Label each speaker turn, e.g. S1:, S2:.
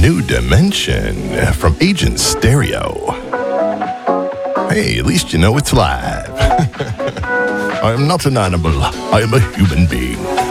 S1: New Dimension from Agent Stereo. Hey, at least you know it's live. I am not an animal. I am a human being.